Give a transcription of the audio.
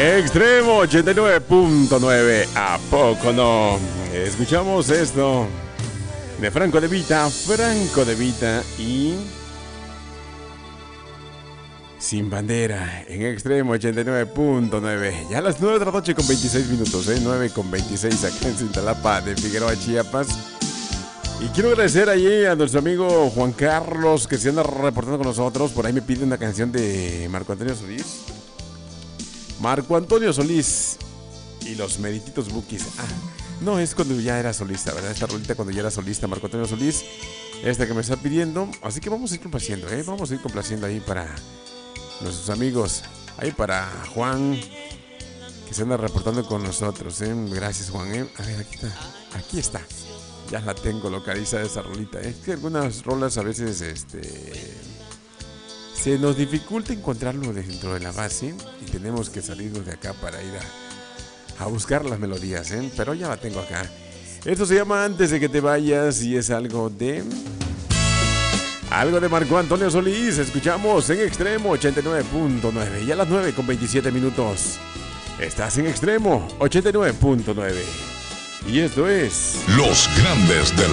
Extremo 89.9. ¿A poco no? Escuchamos esto de Franco De Vita y Sin Bandera en Extremo 89.9. Ya a las 9 de la noche con 26 minutos, 9 con 26 acá en Cintalapa de Figueroa, Chiapas. Y quiero agradecer ahí a nuestro amigo Juan Carlos que se anda reportando con nosotros. Por ahí me pide una canción de Marco Antonio Solís. Marco Antonio Solís y los Merititos Bukis. No, es cuando ya era solista, ¿verdad? Esta rolita cuando ya era solista, Marco Antonio Solís. Esta que me está pidiendo. Así que vamos a ir complaciendo, Vamos a ir complaciendo ahí para nuestros amigos. Ahí para Juan, que se anda reportando con nosotros, Gracias, Juan, A ver, aquí está. Ya la tengo localizada esa rolita, Es que algunas rolas a veces, se nos dificulta encontrarlo dentro de la base y tenemos que salirnos de acá para ir a buscar las melodías, Pero ya la tengo acá. Esto se llama Antes de que te vayas y es algo de Marco Antonio Solís. Escuchamos en Extremo 89.9 y a las 9 con 27 minutos. Estás en Extremo 89.9 y esto es Los Grandes de la